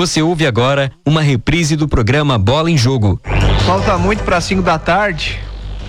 Você ouve agora uma reprise do programa Bola em Jogo. Falta muito para 5 da tarde.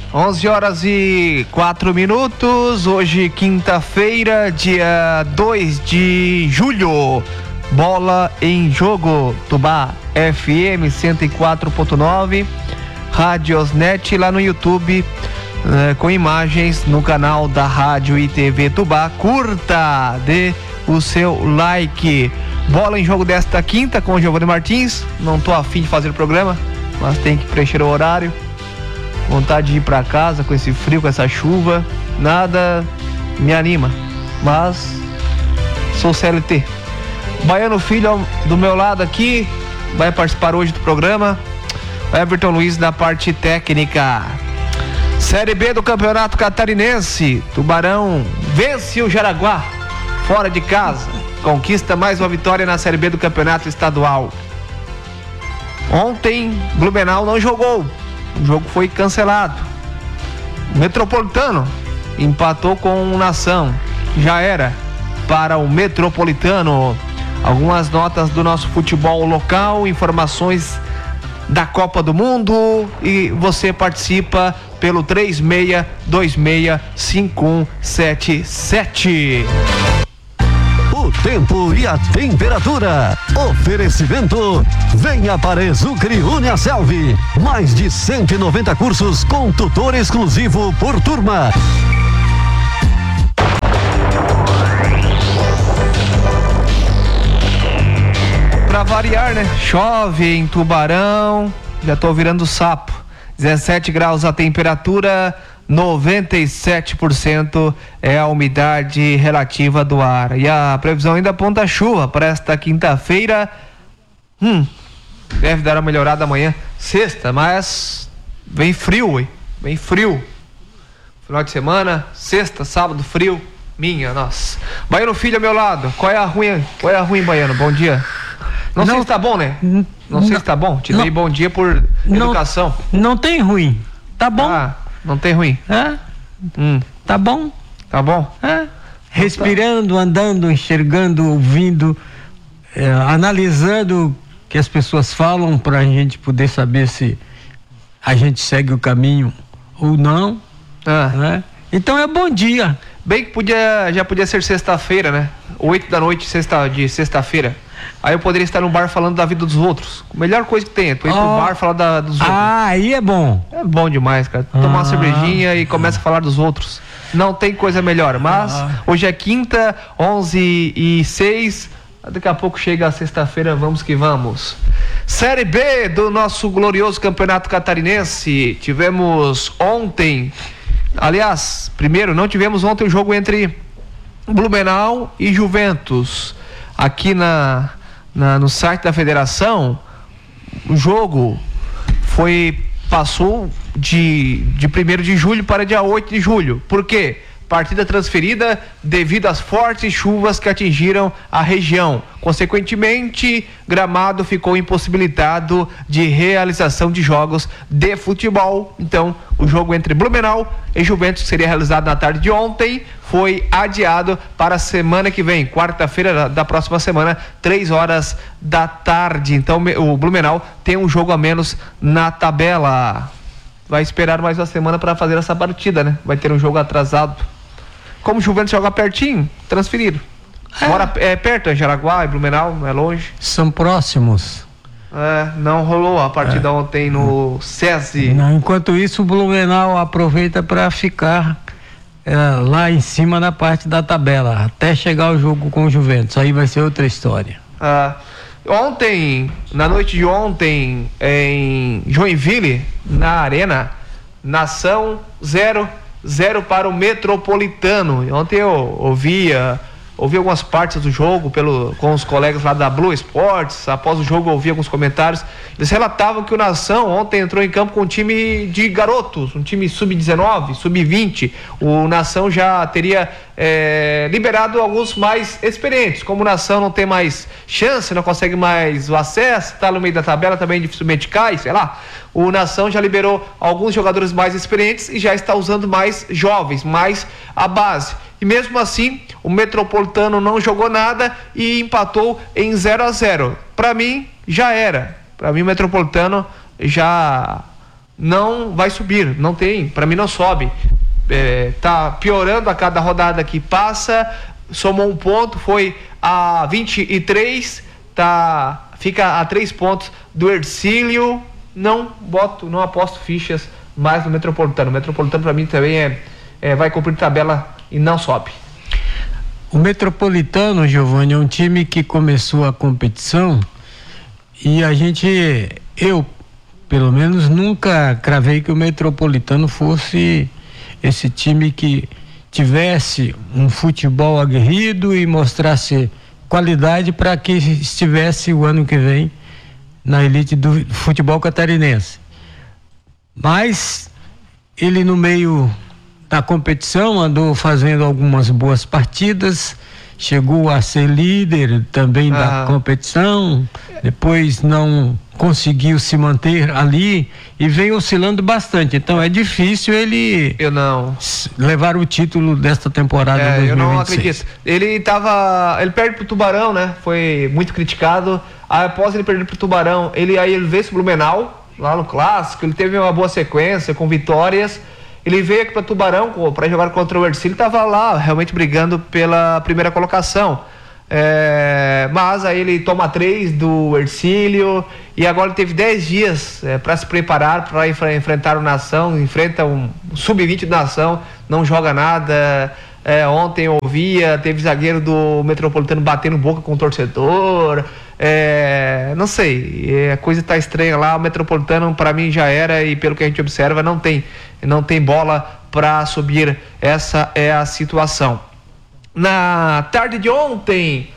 11h04. Hoje, quinta-feira, dia 2 de julho. Bola em Jogo. Tubá FM 104.9. Rádiosnet lá no YouTube. Com imagens no canal da Rádio e TV Tubá. Curta, dê o seu like. Bola em Jogo desta quinta com o Giovanni Martins. Não tô afim de fazer o programa, mas tem que preencher o horário. Vontade de ir pra casa com esse frio, com essa chuva. Nada me anima, mas sou CLT. Baiano Filho do meu lado aqui vai participar hoje do programa. Everton Luiz na parte técnica. Série B do Campeonato Catarinense. Tubarão vence o Jaraguá fora de casa. Conquista mais uma vitória na Série B do Campeonato Estadual. Ontem, Blumenau não jogou. O jogo foi cancelado. O Metropolitano empatou com o Nação. Já era para o Metropolitano. Algumas notas do nosso futebol local, informações da Copa do Mundo, e você participa pelo 36265177. O tempo e a temperatura. Oferecimento. Venha para Exucre Uniaselv. Mais de 190 cursos com tutor exclusivo por turma. Pra variar, né? Chove em Tubarão. Já tô virando sapo. 17 graus a temperatura. 97% é a umidade relativa do ar. E a previsão ainda aponta chuva para esta quinta-feira. Deve dar uma melhorada amanhã, sexta, mas vem frio, hein? Vem frio. Final de semana, sexta, sábado, frio. Nossa. Baiano Filho ao meu lado. Qual é a ruim, Baiano? Bom dia. Não sei se tá bom, né? Não sei se tá bom. Te dei bom dia por educação. Não tem ruim. Tá bom. Não tem ruim. Tá bom. Tá bom? Respirando, andando, enxergando, ouvindo, analisando o que as pessoas falam pra gente poder saber se a gente segue o caminho ou não. Né? Então é bom dia. Bem que já podia ser sexta-feira, né? 8 da noite de sexta-feira. Aí eu poderia estar no bar falando da vida dos outros. A melhor coisa que tem é tu ir pro bar falar dos outros. Aí é bom. É bom demais, cara. Tomar uma cervejinha e começa a falar dos outros. Não tem coisa melhor. Mas hoje é quinta, 11h06. Daqui a pouco chega a sexta-feira, vamos que vamos. Série B do nosso glorioso Campeonato Catarinense. Tivemos ontem... Aliás, primeiro, não tivemos ontem o jogo entre Blumenau e Juventus. Aqui no site da federação, o jogo passou de 1º de julho para dia 8 de julho. Por quê? Partida transferida devido às fortes chuvas que atingiram a região. Consequentemente, Gramado ficou impossibilitado de realização de jogos de futebol. Então, o jogo entre Blumenau e Juventus, que seria realizado na tarde de ontem, foi adiado para a semana que vem, quarta-feira da próxima semana, 3h da tarde. Então, o Blumenau tem um jogo a menos na tabela. Vai esperar mais uma semana para fazer essa partida, né? Vai ter um jogo atrasado. Como o Juventus joga pertinho, transferido. Agora é perto, é Jaraguá e Blumenau, não é longe. São próximos. Não rolou a partida ontem no SESI. Enquanto isso, o Blumenau aproveita para ficar lá em cima na parte da tabela, até chegar o jogo com o Juventus. Aí vai ser outra história. Ontem, na noite de ontem, em Joinville, na Arena, Nação 0 para o Metropolitano. Ontem eu ouvi algumas partes do jogo com os colegas lá da Blue Sports. Após o jogo eu ouvi alguns comentários. Eles relatavam que o Nação ontem entrou em campo com um time de garotos, um time sub-19, sub-20. O Nação já teria liberado alguns mais experientes. Como o Nação não tem mais chance, não consegue mais o acesso, está no meio da tabela, também dificilmente cai, sei lá. O Nação já liberou alguns jogadores mais experientes e já está usando mais jovens, mais a base. E mesmo assim, o Metropolitano não jogou nada e empatou em 0-0. Para mim, já era. Para mim, o Metropolitano já não vai subir. Não tem, para mim não sobe. Tá piorando a cada rodada que passa. Somou um ponto, foi a 23, fica a 3 pontos do Hercílio. Não aposto fichas mais no Metropolitano. O Metropolitano para mim também vai cumprir tabela e não sobe. O Metropolitano, Giovanni, é um time que começou a competição e eu pelo menos nunca cravei que o Metropolitano fosse esse time que tivesse um futebol aguerrido e mostrasse qualidade para que estivesse o ano que vem na elite do futebol catarinense. Mas ele, no meio da competição, andou fazendo algumas boas partidas, chegou a ser líder também da competição, depois não conseguiu se manter ali e vem oscilando bastante. Então é difícil ele levar o título desta temporada 2026. Eu não acredito. Ele perde pro Tubarão, né? Foi muito criticado. Após ele perder pro Tubarão, ele vence o Blumenau lá no clássico. Ele teve uma boa sequência com vitórias. Ele veio aqui para Tubarão para jogar contra o Hercílio, estava lá realmente brigando pela primeira colocação. Mas aí ele toma 3 do Hercílio e agora ele teve 10 dias para se preparar para enfrentar o Nação, enfrenta um sub-20 do Nação, não joga nada. Ontem eu teve zagueiro do Metropolitano batendo boca com o torcedor. Não sei, a coisa tá estranha lá. O Metropolitano para mim já era, e pelo que a gente observa não tem bola para subir. Essa é a situação. Na tarde de ontem,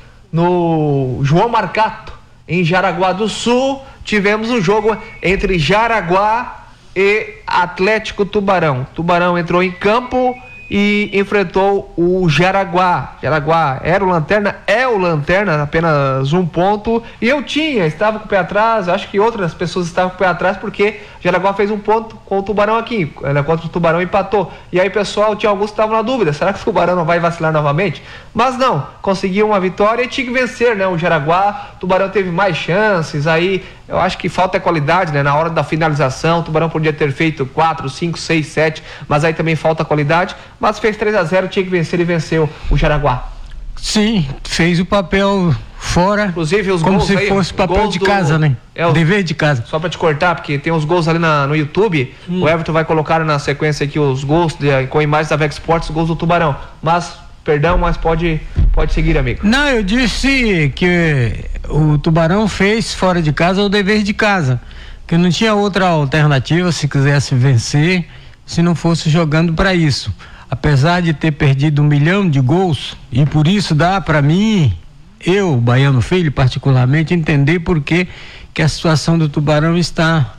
no João Marcato, em Jaraguá do Sul, tivemos um jogo entre Jaraguá e Atlético Tubarão. Tubarão entrou em campo e enfrentou o Jaraguá. Jaraguá era o Lanterna, é o Lanterna, apenas 1 ponto. E estava com o pé atrás, acho que outras pessoas estavam com o pé atrás, porque Jaraguá fez 1 ponto com o Tubarão aqui. Contra o Tubarão empatou. E aí, pessoal, tinha alguns que estavam na dúvida: será que o Tubarão não vai vacilar novamente? Mas não, conseguiu uma vitória e tinha que vencer, né? O Jaraguá, o Tubarão teve mais chances. Aí eu acho que falta qualidade, né? Na hora da finalização, o Tubarão podia ter feito 4, 5, 6, 7, mas aí também falta qualidade. Mas fez 3-0, tinha que vencer e venceu o Jaraguá. Sim, fez o papel fora, inclusive os como gols se aí, fosse papel de casa, né? Dever de casa. Só pra te cortar, porque tem os gols ali no YouTube. O Everton vai colocar na sequência aqui os gols com imagens da Vex Sports, os gols do Tubarão. Mas, perdão, mas pode seguir, amigo. Não, eu disse que o Tubarão fez fora de casa o dever de casa, que não tinha outra alternativa se quisesse vencer, se não fosse jogando para isso. Apesar de ter perdido 1 milhão de gols, e por isso dá para mim, eu, Baiano Filho, particularmente, entender por que a situação do Tubarão está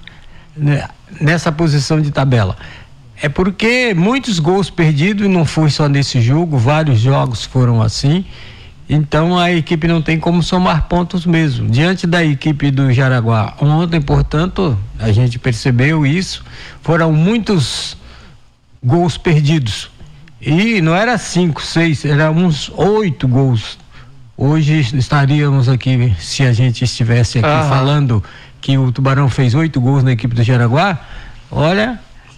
nessa posição de tabela. É porque muitos gols perdidos, e não foi só nesse jogo, vários jogos foram assim. Então a equipe não tem como somar pontos mesmo. Diante da equipe do Jaraguá ontem, portanto, a gente percebeu isso, foram muitos gols perdidos. E não era 5, 6, era uns 8 gols. Hoje estaríamos aqui, se a gente estivesse aqui falando que o Tubarão fez 8 gols na equipe do Jaraguá, olha,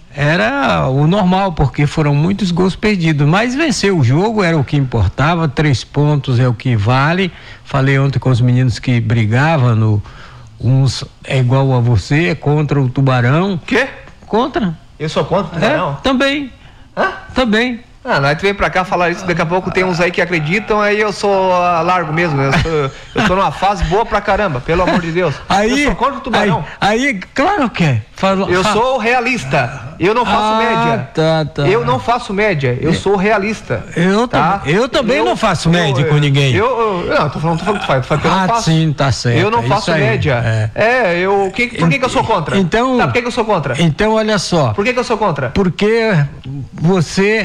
era o normal, porque foram muitos gols perdidos. Mas venceu o jogo, era o que importava, 3 pontos é o que vale. Falei ontem com os meninos que brigavam, uns é igual a você, é contra o Tubarão. Quê? Contra. Eu sou contra o Tubarão? Também. Também. Nós vem pra cá falar isso, daqui a pouco tem uns aí que acreditam, aí eu sou largo mesmo, eu tô numa fase boa pra caramba, pelo amor de Deus. Aí, eu sou contra o Tubarão. Aí claro que é. Eu sou realista, eu não faço média. Tá. Eu não faço média, eu sou realista. Eu também não faço média com ninguém. Não, tô falando que tu faz, eu não faço. Sim, tá certo. Eu não faço média. Por que eu sou contra? Então, por que eu sou contra? Então, olha só. Por que eu sou contra? Porque você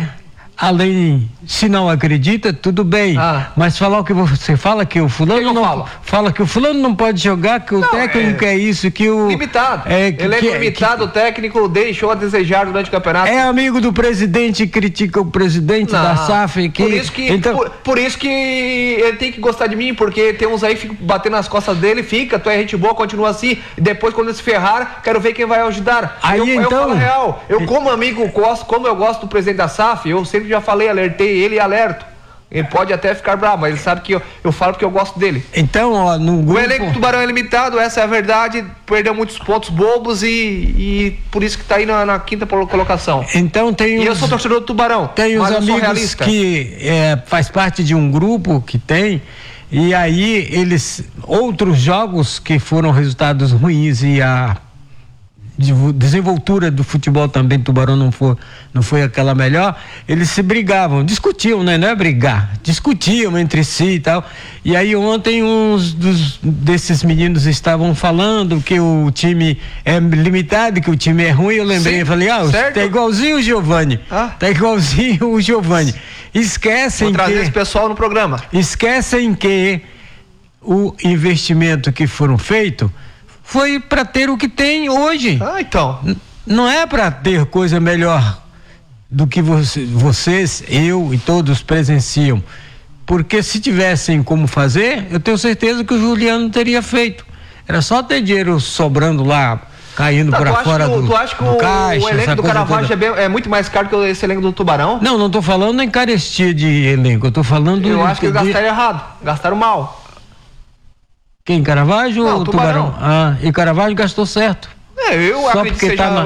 além, se não acredita, tudo bem. Mas falar o que você fala, que o fulano não fala que o fulano não pode jogar, que o técnico é isso, que o limitado. Elenco limitado, o técnico deixou a desejar durante o campeonato. É amigo do presidente, critica o presidente da SAF. Por isso que ele tem que gostar de mim, porque tem uns aí que ficam batendo nas costas dele, tu é gente boa, continua assim, e depois quando ele se ferrar, quero ver quem vai ajudar. Eu falo a real, eu como amigo gosto, como eu gosto do presidente da SAF, eu sempre já falei, alertei ele e alerto. Ele pode até ficar bravo, mas ele sabe que eu falo porque eu gosto dele. Então, ó, no grupo... O elenco do Tubarão é limitado, essa é a verdade, perdeu muitos pontos bobos e por isso que tá aí na quinta colocação. Então tem eu sou torcedor do Tubarão, tem os amigos que faz parte de um grupo que tem, e aí outros jogos que foram resultados ruins e a desenvoltura do futebol também do Tubarão não foi aquela melhor, eles se brigavam, discutiam, né? Não é brigar, discutiam entre si e tal. E aí ontem desses meninos estavam falando que o time é limitado, que o time é ruim. Eu lembrei, eu falei, tá igualzinho o Giovani, tá igualzinho o Giovani. Esquecem Vou trazer esse pessoal no programa. Esquecem que o investimento que foram feito foi para ter o que tem hoje. Então. Não é para ter coisa melhor do que vocês, eu e todos presenciam. Porque se tivessem como fazer, eu tenho certeza que o Juliano teria feito. Era só ter dinheiro sobrando lá, caindo para fora do Tu acha que caixa, o elenco do Caravaggio é muito mais caro que esse elenco do Tubarão? Não tô falando em carestia de elenco, eu tô falando... Eu acho que eles gastaram errado, gastaram mal. Quem, Caravaggio ou Tubarão? E Caravaggio gastou certo. Eu acredito que seja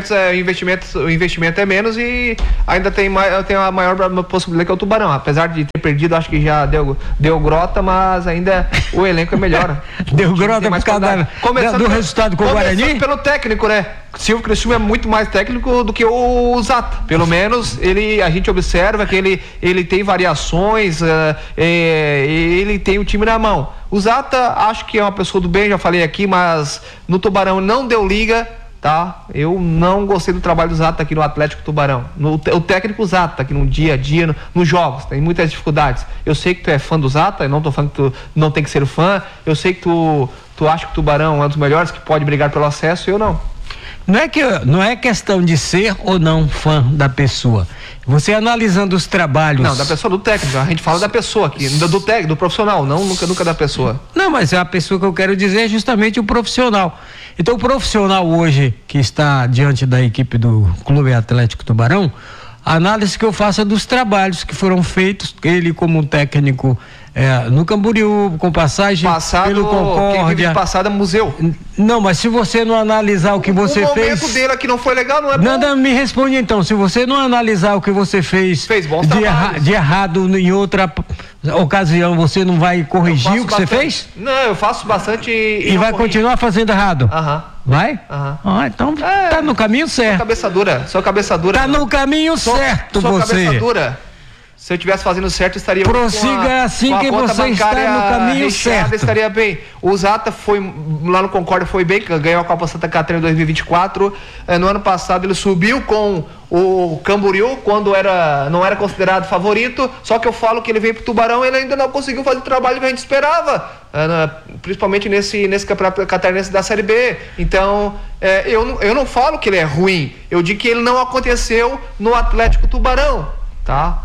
o investimento é menos e ainda tem a maior possibilidade que é o Tubarão. Apesar de ter perdido, acho que já deu grota, mas ainda o elenco é melhor. Deu grota por causa do resultado com o Guarani? Começando pelo técnico, né? Silvio Criciúma é muito mais técnico do que o Zata. Pelo menos a gente observa que ele tem variações, ele tem o time na mão. O Zata, acho que é uma pessoa do bem, já falei aqui, mas no Tubarão não deu liga, tá? Eu não gostei do trabalho do Zata aqui no Atlético Tubarão. O técnico Zata aqui no dia a dia, nos jogos, tem muitas dificuldades. Eu sei que tu é fã do Zata, eu não tô falando que tu não tem que ser fã. Eu sei que tu acha que o Tubarão é um dos melhores, que pode brigar pelo acesso, eu não. Não é questão de ser ou não fã da pessoa. Você analisando os trabalhos... Não, da pessoa, do técnico. A gente fala da pessoa aqui, do profissional, nunca da pessoa. Não, mas a pessoa que eu quero dizer é justamente o profissional. Então o profissional hoje que está diante da equipe do Clube Atlético Tubarão, a análise que eu faço é dos trabalhos que foram feitos, ele como técnico no Camboriú, com passagem pelo Concórdia. Passado é museu. Não, mas se você não analisar o que você fez... O momento dele aqui não foi legal, não é bom? Nada, me responde então, se você não analisar o que você fez de errado em outra ocasião, você não vai corrigir o que você fez? Não, eu faço bastante... E vai continuar fazendo errado? Vai? Então tá no caminho certo. Sou cabeça dura. Tá no caminho certo, sou você. Cabeça dura. Se eu estivesse fazendo certo, estaria... Prossiga assim que você está no caminho certo. Estaria bem. O Zata foi lá no Concórdia, foi bem, ganhou a Copa Santa Catarina em 2024. No ano passado ele subiu com o Camboriú, quando não era considerado favorito. Só que eu falo que ele veio pro Tubarão e ele ainda não conseguiu fazer o trabalho que a gente esperava. Principalmente nesse campeonato catarinense da Série B. Então, eu não falo que ele é ruim. Eu digo que ele não aconteceu no Atlético Tubarão, tá?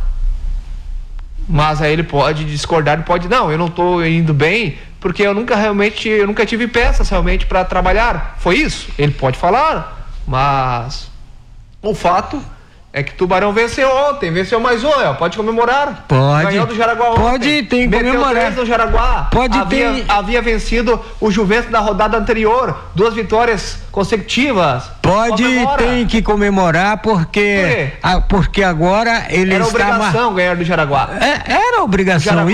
Mas aí ele pode discordar, não, eu não tô indo bem, porque eu nunca tive peças realmente para trabalhar. Foi isso? Ele pode falar, mas o fato é que Tubarão venceu ontem, venceu mais um, pode comemorar. Pode. Ganhou do Jaraguá ontem. Tem que comemorar. 3 no Jaraguá. Havia vencido o Juventus na rodada anterior, 2 vitórias consecutivas. Tem que comemorar porque agora ele era está... Era obrigação ganhar do Jaraguá. Era obrigação.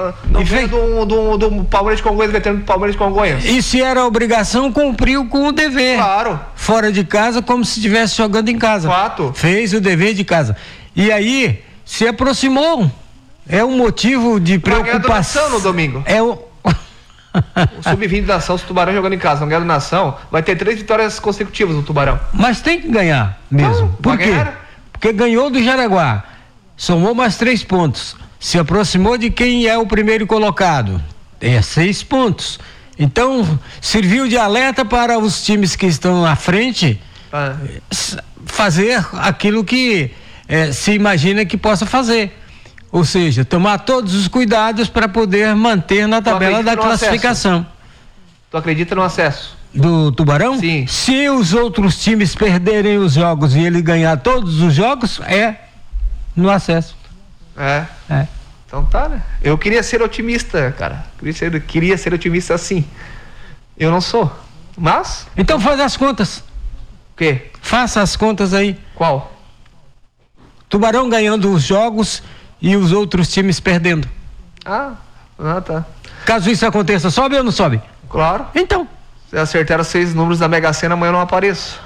Do Palmeiras de Congonhas, veterano do Palmeiras de Congonhas. E se era obrigação, cumpriu com o dever. Claro. Fora de casa, como se estivesse jogando em casa. Fato. Fez o dever de casa. E aí, se aproximou. É um motivo de preocupação. No domingo. O Sub-20 da Nação, se o Tubarão jogando em casa não ganhar do Nação, vai ter 3 vitórias consecutivas no Tubarão. Mas tem que ganhar mesmo. Por quê? Porque ganhou do Jaraguá. somou mais 3 pontos, se aproximou de quem é o primeiro colocado, é 6 pontos. Então, serviu de alerta para os times que estão à frente fazer aquilo que se imagina que possa fazer. Ou seja, tomar todos os cuidados para poder manter na tabela da classificação. Tu acredita no acesso? Do Tubarão? Sim. Se os outros times perderem os jogos e ele ganhar todos os jogos, no acesso. É. Então tá, né? Eu queria ser otimista, cara. Queria ser otimista assim. Eu não sou. Mas... Então faz as contas. O quê? Faça as contas aí. Qual? Tubarão ganhando os jogos e os outros times perdendo. Ah, tá. Caso isso aconteça, sobe ou não sobe? Claro. Então. Se acertar os 6 números da Mega Sena, amanhã eu não apareço.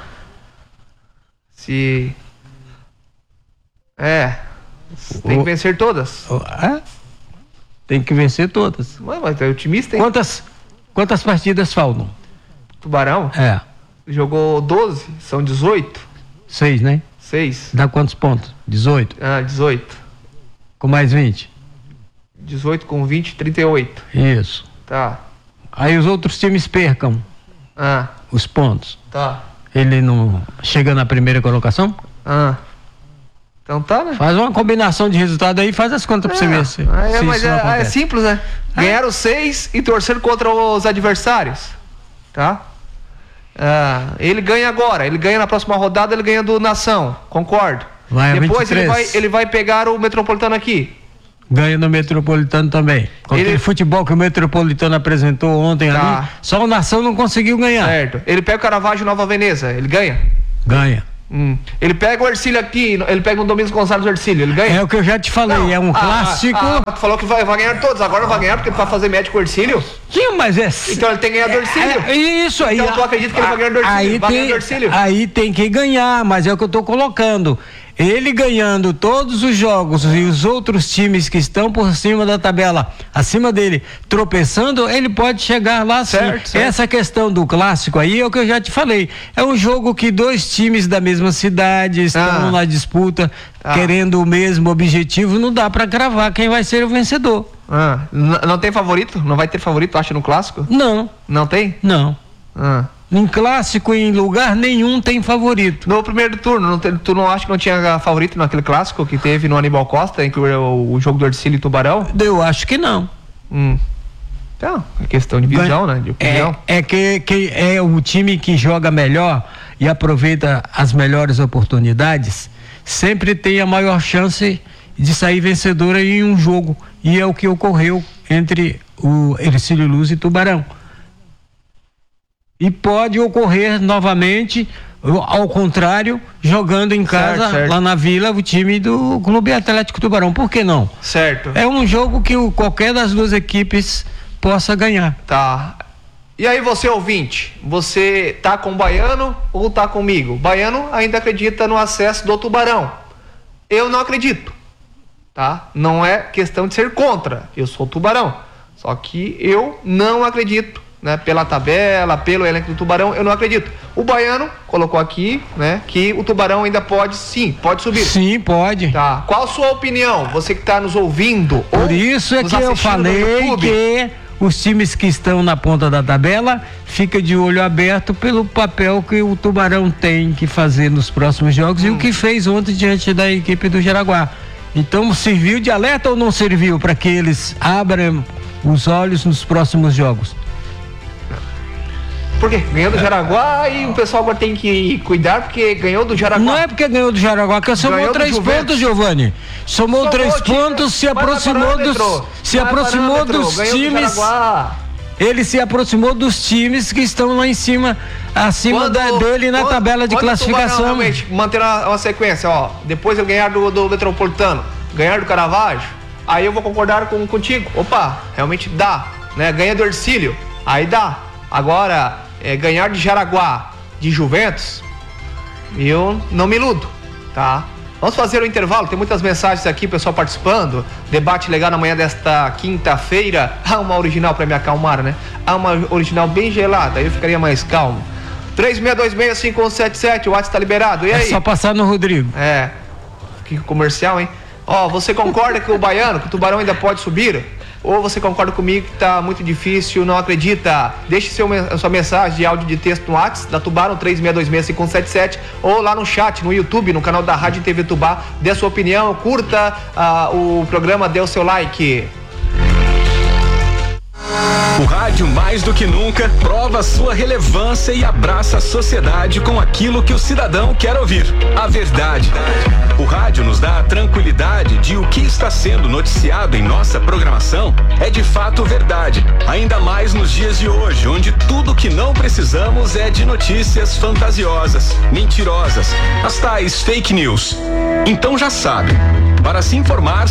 Tem que vencer todas. Tem que vencer todas. Mas é otimista, hein? Quantas partidas faltam? Tubarão? Jogou 12, são 18. 6, né? 6. Dá quantos pontos? 18. 18. Com mais 20? 18 com 20, 38. Isso. Tá. Aí os outros times percam os pontos. Tá. Ele não chega na primeira colocação? Então tá, né? Faz uma combinação de resultado aí, faz as contas pra você ver se mas é simples, né? Ganharam 6 e torcer contra os adversários. Tá? Ele ganha agora, ele ganha na próxima rodada, ele ganha do Nação, concordo. Depois ele vai pegar o Metropolitano aqui. Ganha no Metropolitano também. Com aquele futebol que o Metropolitano apresentou ontem ali, só o Nação não conseguiu ganhar. Certo. Ele pega o Caravaggio Nova Veneza, ele ganha? Ganha. Ele pega o Ercílio aqui, ele pega o Domingos Gonçalves Ercílio, ele ganha? É o que eu já te falei, é um clássico. Tu falou que vai ganhar todos, agora não vai ganhar porque tu vai fazer médico Ercílio? Sim, mas então ele tem que ganhar do Ercílio. Isso aí. Então tu acredita que ele vai ganhar do Ercílio? Aí tem que ganhar, mas é o que eu tô colocando. Ele ganhando todos os jogos e os outros times que estão por cima da tabela, acima dele, tropeçando, ele pode chegar lá sim. Certo. Essa questão do clássico aí é o que eu já te falei. É um jogo que 2 times da mesma cidade estão na disputa, querendo o mesmo objetivo, não dá pra cravar quem vai ser o vencedor. Não tem favorito? Não vai ter favorito, acha, no clássico? Não. Não tem? Não. Em clássico, em lugar nenhum tem favorito. No primeiro turno, tu não acha que não tinha favorito naquele clássico que teve no Aníbal Costa, entre o jogo do Ercílio e Tubarão? Eu acho que não. Então, é questão de visão, né? De opinião. Que é o time que joga melhor e aproveita as melhores oportunidades, sempre tem a maior chance de sair vencedora em um jogo. E é o que ocorreu entre o Ercílio Luz e Tubarão. E pode ocorrer novamente, ao contrário, jogando em casa, certo. Lá na Vila, o time do Clube Atlético Tubarão. Por que não? Certo. É um jogo que qualquer das duas equipes possa ganhar. Tá. E aí você, ouvinte, você tá com o Baiano ou tá comigo? Baiano ainda acredita no acesso do Tubarão. Eu não acredito, tá? Não é questão de ser contra. Eu sou Tubarão. Só que eu não acredito. Né, pela tabela, pelo elenco do Tubarão, eu não acredito. O Baiano colocou aqui, né, que o Tubarão ainda pode subir. Sim, pode. Tá. Qual a sua opinião? Você que está nos ouvindo? Por isso é que eu falei que os times que estão na ponta da tabela fica de olho aberto pelo papel que o Tubarão tem que fazer nos próximos jogos e o que fez ontem diante da equipe do Jaraguá. Então, serviu de alerta ou não serviu para que eles abram os olhos nos próximos jogos? Por quê? Ganhou do Jaraguá e o pessoal agora tem que cuidar porque ganhou do Jaraguá. Não é porque ganhou do Jaraguá, que somou 3 pontos, Giovanni. Somou 3 pontos, se aproximou dos times. Ele se aproximou dos times que estão lá em cima, acima dele na tabela de classificação. Realmente manter uma sequência, ó. Depois eu ganhar do Metropolitano, ganhar do Caravaggio, aí eu vou concordar contigo. Opa, realmente dá, né? Ganha do Ercílio, aí dá. Agora, ganhar de Jaraguá, de Juventus, eu não me iludo, tá? Vamos fazer o intervalo, tem muitas mensagens aqui, pessoal participando. Debate legal na manhã desta quinta-feira. Uma original para me acalmar, né? Uma original bem gelada, aí eu ficaria mais calmo. 36265177, o WhatsApp tá liberado, e aí? É só passar no Rodrigo. Que comercial, hein? Ó, você concorda que o Tubarão ainda pode subir? Ou você concorda comigo que tá muito difícil, não acredita? Deixe sua mensagem de áudio de texto no WhatsApp da Tubarão 36265177 ou lá no chat, no YouTube, no canal da Rádio TV Tubá. Dê a sua opinião, curta o programa, dê o seu like. O rádio, mais do que nunca, prova sua relevância e abraça a sociedade com aquilo que o cidadão quer ouvir: a verdade. O rádio nos dá a tranquilidade de o que está sendo noticiado em nossa programação é de fato verdade, ainda mais nos dias de hoje, onde tudo que não precisamos é de notícias fantasiosas, mentirosas, as tais fake news. Então já sabe, para se informar